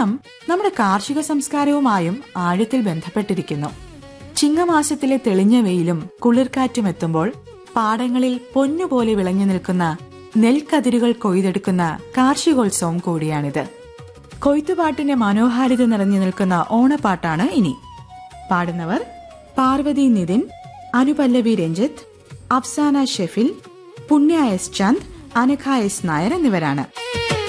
ഓണം നമ്മുടെ കാർഷിക സംസ്കാരവുമായും ആഴത്തിൽ ബന്ധപ്പെട്ടിരിക്കുന്നു. ചിങ്ങമാസത്തിലെ തെളിഞ്ഞ വെയിലും കുളിർക്കാറ്റും എത്തുമ്പോൾ പാടങ്ങളിൽ പൊന്നുപോലെ വിളഞ്ഞു നിൽക്കുന്ന നെൽക്കതിരുകൾ കൊയ്തെടുക്കുന്ന കാർഷികോത്സവം കൂടിയാണിത്. കൊയ്ത്തുപാട്ടിന്റെ മനോഹാരിത നിറഞ്ഞു നിൽക്കുന്ന ഓണപ്പാട്ടാണ് ഇനി. പാടുന്നവർ പാർവതി നിതിൻ, അനുപല്ലവി രഞ്ജിത്ത്, അഫ്സാന ഷെഫിൽ, പുണ്യ എസ് ചന്ദ്, അനഘ എസ് നായർ എന്നിവരാണ്.